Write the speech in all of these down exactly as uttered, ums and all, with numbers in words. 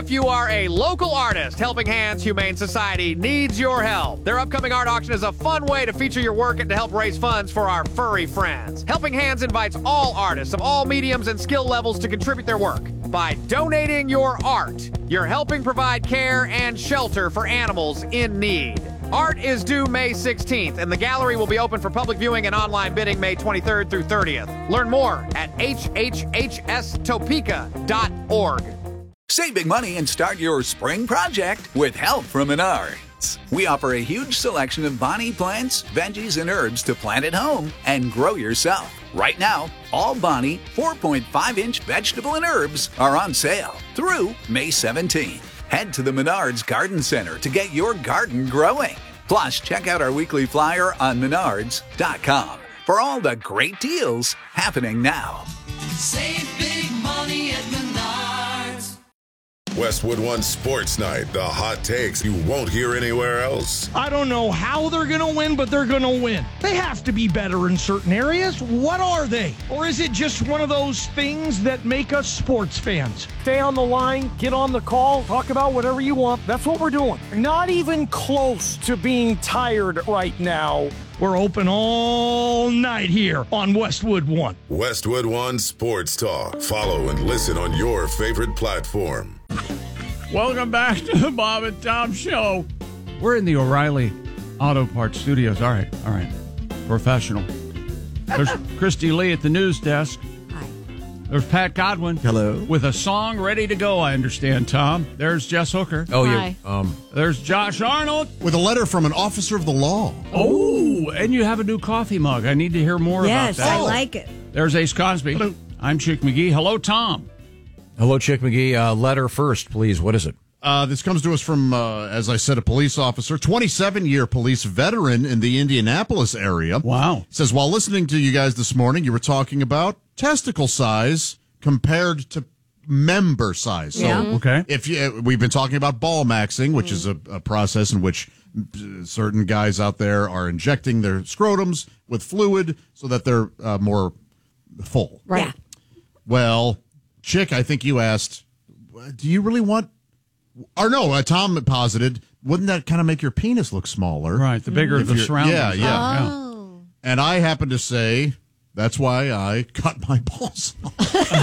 If you are a local artist, Helping Hands Humane Society needs your help. Their upcoming art auction is a fun way to feature your work and to help raise funds for our furry friends. Helping Hands invites all artists of all mediums and skill levels to contribute their work. By donating your art, you're helping provide care and shelter for animals in need. Art is due May sixteenth, and the gallery will be open for public viewing and online bidding May twenty-third through thirtieth. Learn more at h h h s topeka dot org. Save big money and start your spring project with help from Menards. We offer a huge selection of Bonnie plants, veggies, and herbs to plant at home and grow yourself. Right now, all Bonnie four point five inch vegetable and herbs are on sale through May seventeenth. Head to the Menards Garden Center to get your garden growing. Plus, check out our weekly flyer on menards dot com for all the great deals happening now. Save big money at Menards. Westwood One Sports Night, the hot takes you won't hear anywhere else. I don't know how they're going to win, but they're going to win. They have to be better in certain areas. What are they? Or is it just one of those things that make us sports fans? Stay on the line, get on the call, talk about whatever you want. That's what we're doing. Not even close to being tired right now. We're open all night here on Westwood One. Westwood One Sports Talk. Follow and listen on your favorite platform. Welcome back to the Bob and Tom Show. We're in the O'Reilly Auto Parts Studios. All right, all right. Professional. There's Christy Lee at the news desk. Hi. There's Pat Godwin. Hello. With a song ready to go, I understand, Tom. There's Jess Hooker. Oh, Hi. yeah. Um, There's Josh Arnold. with a letter from an officer of the law. Oh, and you have a new coffee mug. I need to hear more Yes, about that. I like it. There's Ace Cosby. Hello. I'm Chick McGee. Hello, Tom. Hello, Chick McGee. Uh, letter first, please. What is it? Uh, this comes to us from, uh, as I said, a police officer, twenty-seven-year police veteran in the Indianapolis area. Wow. It says, while listening to you guys this morning, you were talking about testicle size compared to member size. So Yeah. Okay. if you, we've been talking about ball maxing, which is a, a process in which uh, certain guys out there are injecting their scrotums with fluid so that they're uh, more full. Right. Yeah. Well, Chick, I think you asked, do you really want, or no, uh, Tom posited, wouldn't that kind of make your penis look smaller? Right, the bigger If the you're- surroundings. Yeah, yeah. Oh. And I happen to say, that's why I cut my balls off.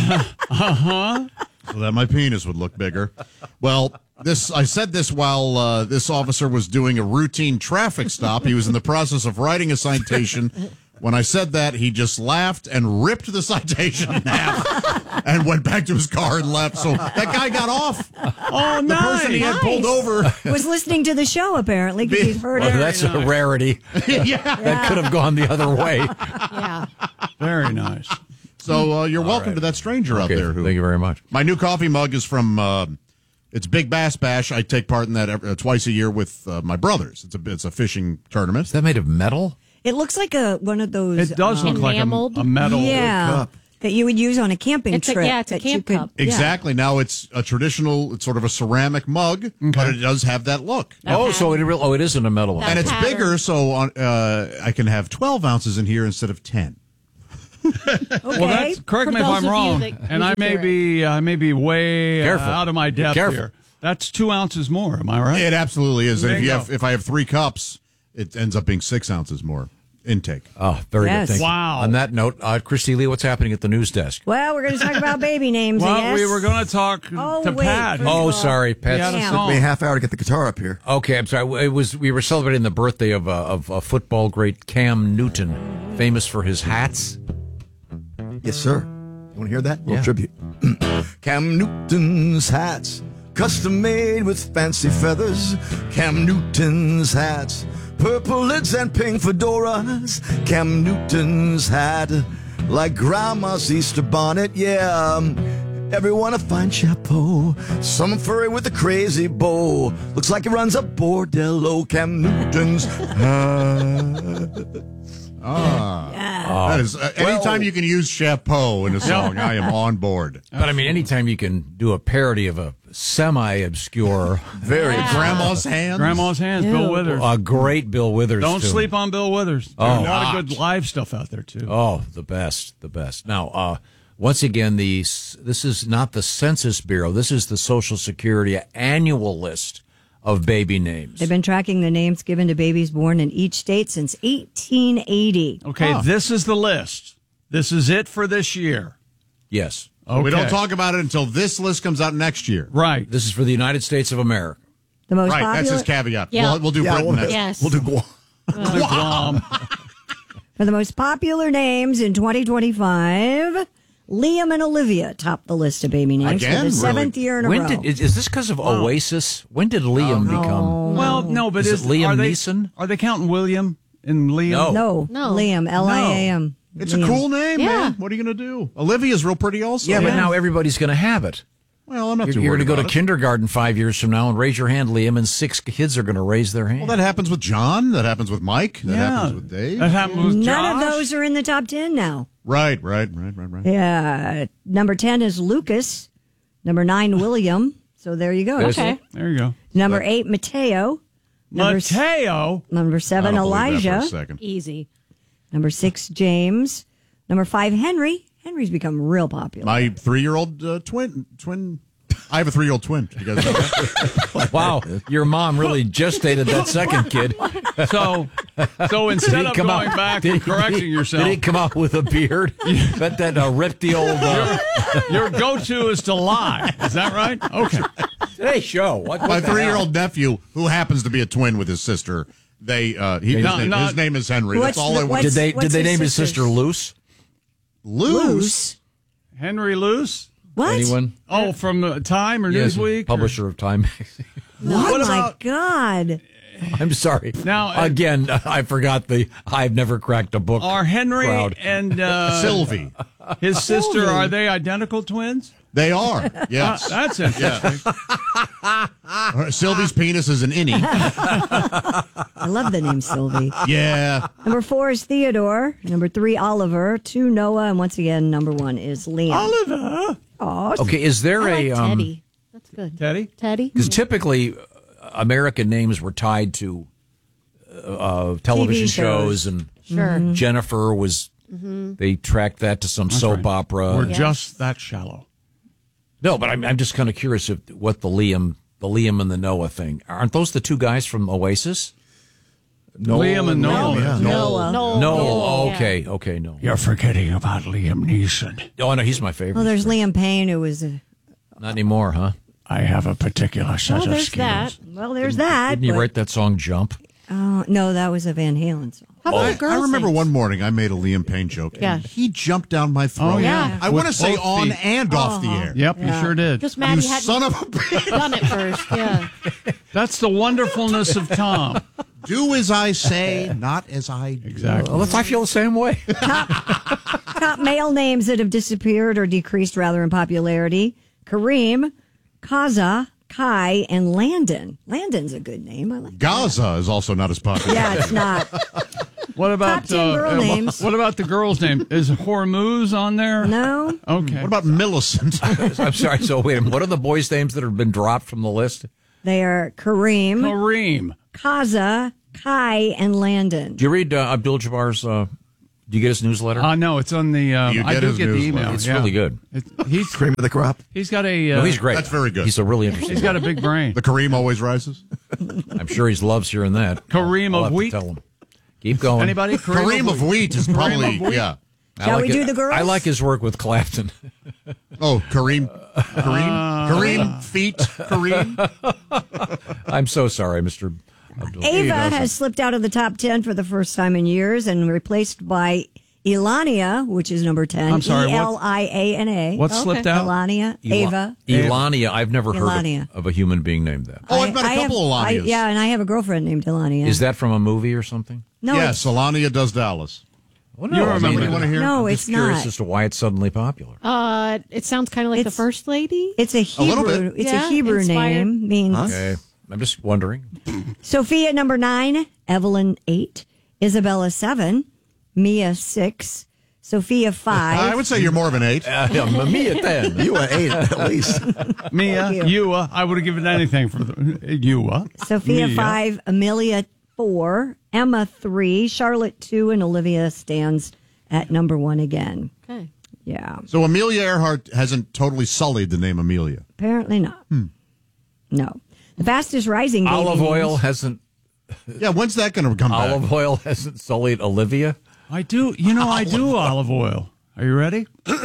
Uh-huh. So that my penis would look bigger. Well, this I said this while uh, this officer was doing a routine traffic stop. He was in the process of writing a citation. When I said that, he just laughed and ripped the citation in half and went back to his car and left. So that guy got off. Oh, The nice. person he had Nice. pulled over. Was listening to the show, apparently, because he's heard Well, it. that's a rarity. Yeah. That could have gone the other way. Yeah. Very nice. So uh, you're welcome right. to that stranger out Okay, there. Who, thank you very much. My new coffee mug is from uh, it's Big Bass Bash. I take part in that every, uh, twice a year with uh, my brothers. It's a it's a fishing tournament. Is that made of metal? It looks like a one of those. It does um, look like a, Enameled? a metal yeah, cup. that you would use on a camping It's a- trip. yeah, it's a that you camp could- cup. yeah. Exactly. Now it's a traditional. It's sort of a ceramic mug, but it does have that look. Oh, so it real, oh, it isn't a metal one. That And it's pattern. bigger, so on, uh, I can have twelve ounces in here instead of ten. Okay. Well, that's correct For me if those I'm of you wrong, that and I use may it be I may be way uh, Careful. out of my depth Careful. here. That's two ounces more. Am I right? It absolutely is. There And if you you go. have, if I have three cups, it ends up being six ounces more intake. Oh, very Yes. good. Thank you. Wow. On that note, uh, Christy Lee, what's happening at the news desk? Well, we're going to talk about baby names. I Well, guess. we were going to talk Oh, to wait, Pat. first of Oh, all- sorry, He had Pat. a Yeah. song. Took me a half hour to get the guitar up here. Okay, I'm sorry. It was we were celebrating the birthday of uh, of uh, football great Cam Newton, famous for his hats. Yes, sir. You want to hear that? A little Yeah. tribute. Cam Newton's hats, custom made with fancy feathers. Cam Newton's hats, purple lids and pink fedoras. Cam Newton's hat, like grandma's Easter bonnet, yeah. Everyone a fine chapeau, some furry with a crazy bow. Looks like he runs a bordello. Cam Newton's hat. Ah, that is uh, anytime you can use chapeau in a song, I am on board. But I mean, anytime you can do a parody of a semi-obscure, Very grandma's hands. Grandma's hands, Bill Ew. Withers. a great Bill Withers. Don't tune. sleep on Bill Withers. There's Oh. a lot of good live stuff out there too. Oh, the best, the best. Now, uh, Once again, the this is not the Census Bureau. This is the Social Security annual list of baby names. They've been tracking the names given to babies born in each state since eighteen eighty. Okay, Huh. this is the list. This is it for this year. Yes. Okay. We don't talk about it until this list comes out next year. Right. This is for the United States of America. The most Right, popular that's his caveat. Yeah. We'll, we'll do Yeah, Britain we'll- next. Yes. We'll do Guam. Guam. for the most popular names in twenty twenty-five. Liam and Olivia topped the list of baby names Again? for the seventh Really? year in a When row. did is, is this because of Oasis? When did Liam become? Well, no, but Is it is, Liam are they, Neeson? Are they counting William and Liam? No. no, No. Liam, L I A M. It's Liam. a cool name, Yeah. man. What are you going to do? Olivia's real pretty also. Yeah, but now everybody's going to have it. Well, I'm not You're, too you're worried going to go to about it. kindergarten five years from now and raise your hand, Liam, and six kids are going to raise their hand. Well, that happens with John. That happens with Mike. That Yeah. happens with Dave. That happened with None Josh. of those are in the top ten now. Right, right, right, right, right. Yeah. Number ten is Lucas. Number nine, William. So there you go. There's Okay. There you go. Number eight, Mateo. Number, s- Mateo. number seven, I don't believe that for a Elijah. second. Easy. Number six, James. Number five, Henry. Henry's become real popular. My three-year-old uh, twin, twin. I have a three-year-old twin. You guys know that? Wow, your mom really gestated that second kid. So, so Did instead he of come going out, back did and he- correcting did he- yourself, Did he come out with a beard? Bet that uh, ripped the old. Uh, your go-to is to lie. Is that right? Okay. Today's show. What, what My the hell? three-year-old nephew, who happens to be a twin with his sister, they uh, he, his, No, name, no. his name is Henry. What's That's all the- I want. what's- Did they What's did they his name his sister's? sister Luce? Loose. Henry Luce? What? Anyone? Oh, from uh, Time or Yes, Newsweek? or- publisher of Time magazine. Oh What my about- God. I'm sorry. Now, uh, again, I forgot the I've never cracked a book. Are Henry crowd. and uh, Sylvie. his sister, are they identical twins? They are. Yes. Uh, that's interesting. Her- Sylvie's penis is an innie. I love the name Sylvie. Yeah. Number four is Theodore. Number three, Oliver. Two, Noah. And once again, number one is Liam. Oliver. Aw, Okay, is there I like a um, Teddy. That's good. Teddy? Teddy. Because typically, uh, American names were tied to uh, television T V shows. shows, and Sure. Jennifer was. They tracked that to some soap right. opera. We're just that shallow. No, but I'm, I'm just kind of curious if what the Liam, the Liam and the Noah thing. Aren't those the two guys from Oasis? Liam and Noel. Yeah. Noel. No. Noel. Oh, Yeah. okay, okay, no. You're forgetting about Liam Neeson. Oh, no, he's my favorite. well, there's Liam Payne, who was a. Not anymore, huh? I have a particular set Well, of there's skills. that. Well, there's that. Didn't you but- write that song "Jump"? Oh, no, that was a Van Halen song. How about I, the girls? I remember names? one morning I made a Liam Payne joke. Yeah. And he jumped down my throat. Oh, yeah. I With want to say both on feet. and off the air. Yep, you sure did. Just You mad he hadn't son of a bitch. done it first. Yeah. That's the wonderfulness of Tom. Do as I say, not as I do. Exactly. Well, if I feel the same way. Top male names that have disappeared or decreased rather in popularity: Kareem, Kaza, Kai, and Landon. Landon's a good name. I like. Gaza is also not as popular. Yeah, it's not. What about Top ten girl uh, names. What about the girl's name? Is Hormuz on there? No. Okay. What about Millicent? I'm sorry. So wait a minute. What are the boys' names that have been dropped from the list? They are Kareem, Kareem. Kaza, Kai, and Landon. Do you read uh, Abdul Jabbar's? Uh, do you get his newsletter? Uh, no, it's on the. Um, You I get do his get the newsletter. email. It's yeah. really good. It, he's Cream of the crop. he's got a. Uh, no, he's great. That's very good. He's a really interesting. He's got a big brain. The Kareem always rises. I'm sure he loves hearing that. Kareem I'll of have to wheat? Tell him. Keep going. Anybody? Kareem of wheat is probably, of wheat? yeah. I Shall like we do it- the girls? I like his work with Clapton. Oh, Kareem. Kareem? Kareem feet. Kareem. I'm so sorry, Mister Abdul. Ava has slipped out of the top ten for the first time in years and replaced by Elania, which is number ten. I'm sorry, what- E L I A N A. What slipped out? Elania. Ela- Ava. Elania. I've never heard Elania. of, of a human being named that. Oh, I've met a I couple have, of I- Elanias. Yeah, and I have a girlfriend named Elania. Is that from a movie or something? No, yes, it's, Elania does Dallas. Well, You I remember mean, You want to hear? no, I'm it's just curious not. as to why it's suddenly popular. Uh, it sounds kind of like the It's- first lady. It's a little Hebrew. bit. It's Yeah, a Hebrew inspired. name. Means Okay, I'm just wondering. Sophia number nine, Evelyn eight, Isabella seven, Mia six, Sophia five. I would say you're more of an eight. Uh, yeah, me at ten. You were eight at least. Mia, Thank you. Ewa. I would have given anything for the, Ewa. Sophia Mia. five, Amelia four, Emma three, Charlotte two, and Olivia stands at number one again. Okay. Yeah. So Amelia Earhart hasn't totally sullied the name Amelia. Apparently not. Hmm. No. The fastest rising baby Olive oil names- hasn't. Yeah, when's that going to come back? Olive oil hasn't sullied Olivia. I do. You know, I do olive oil. Are you ready?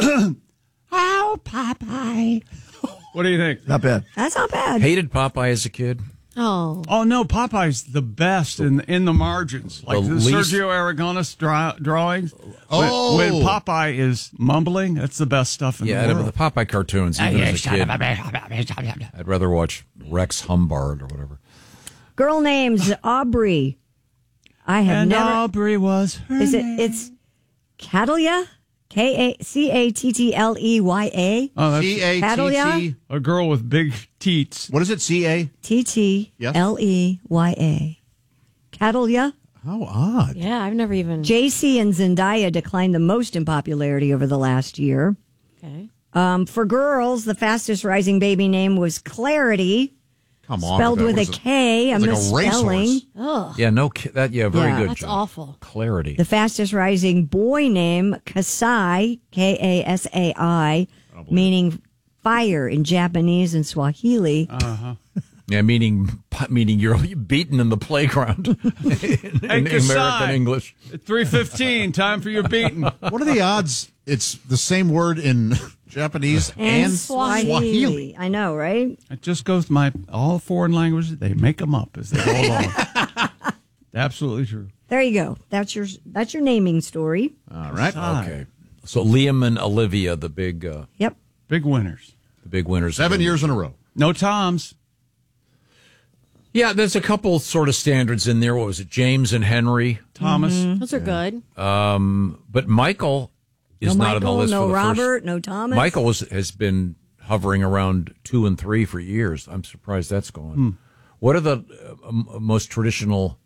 Oh, Popeye. What do you think? Not bad. That's not bad. Hated Popeye as a kid. Oh. Oh no, Popeye's the best in in the margins, like The the, least- Sergio Aragonés draw, drawings. Oh. when, when Popeye is mumbling, that's the best stuff in Yeah, the the, world. the Popeye cartoons. Even as a kid, I'd rather watch Rex Humbard or whatever. Girl names Aubrey. I have And never. Aubrey was her Is it? name. It's Catalia. K A C A T T L E Y A. Oh, that's C A T T. Catalia? a girl with big teats. What is it? C A? T T L E Y A. Catalia. How odd. Yeah, I've never even. J C and Zendaya declined the most in popularity over the last year. Okay. Um, for girls, the fastest rising baby name was Clarity, Come on. spelled that with a was K, a it's like a misspelling. racehorse. Ugh. Yeah, no, ki- that. Yeah, very Yeah. good. That's John. awful. Clarity. The fastest rising boy name, Kasai, K A S A I, meaning fire in Japanese and Swahili. Yeah, meaning meaning you're beaten in the playground in, Hey, in Kasai. American English. three fifteen, time for your beating. What are the odds it's the same word in Japanese and, Swahili? I know, right? It just goes my all foreign languages. They make them up as they go along. Absolutely true. There you go. That's your that's your naming story. All right. Okay, so Liam and Olivia, the big, uh, Yep. Big winners. the big winners. Seven years in a row. No Toms. Yeah, there's a couple sort of standards in there. What was it? James and Henry. Thomas. Those are good. Um, but Michael is no not Michael, on the list no for the Robert, first. no Thomas. Michael was, has been hovering around two and three for years. I'm surprised that's gone. Hmm. What are the uh, m- most traditional?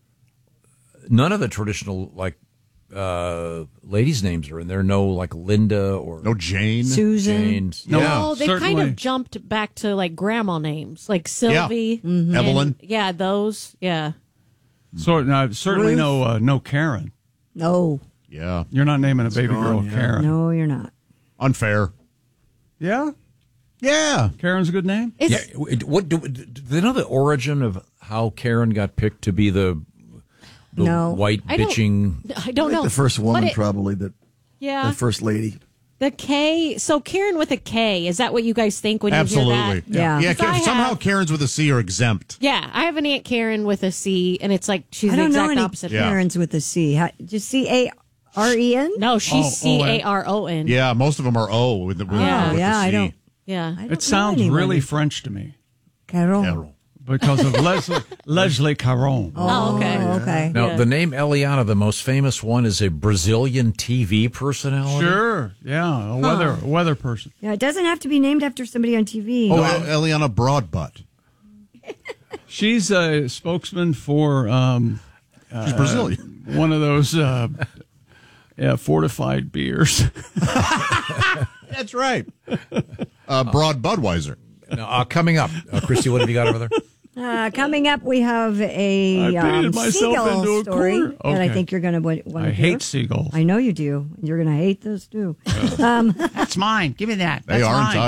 None of the traditional like uh, ladies' names are in there. No, like Linda or No Jane. Susan. Jane's. No. Yeah. Oh, they kind certainly. of jumped back to like grandma names, like Sylvie, and- Evelyn. Yeah, those. Yeah. So, no, certainly Ruth? no uh, no Karen. No, Yeah. You're not naming a baby girl Karen. no, you're not. Unfair. Yeah, Yeah. Karen's a good name. It's, Yeah, w- what do, do they know the origin of how Karen got picked to be the, the No. white I don't- bitching? I don't know. The first woman, But it- probably, that Yeah. the first lady. The K. So Karen with a K. Is that what you guys think when you Absolutely. hear that? Yeah. Yeah. Because I Somehow have- Karens with a C are exempt. Yeah, I have an Aunt Karen with a C, and it's like she's I the don't know exact any opposite. Yeah. Karens with a C. How, just C A R E N? No, she's Oh, C oh, A R O N. Yeah. Most of them are O with the, with, Yeah. with yeah, the C. I don't. Yeah. I don't It sounds know really anybody. French to me Carol. Carol. because of Leslie Leslie Caron. Oh, okay. Oh, okay. Now, Yeah. the name Eliana, the most famous one, is a Brazilian T V personality. Sure, yeah, a weather a weather person. Yeah, it doesn't have to be named after somebody on T V. Oh, El- Eliana Broadbutt. She's a spokesman for um, She's Brazilian. one of those uh, yeah, fortified beers. That's right. Uh, Broad Budweiser. Now, uh, coming up, uh, Christy, what have you got over there? Uh, coming up, we have a I um, painted myself seagull into a story corner. that I Okay. think you're going to want to I hate seagulls. I know you do. You're going to hate this too. Um, That's mine. Give me that. They aren't.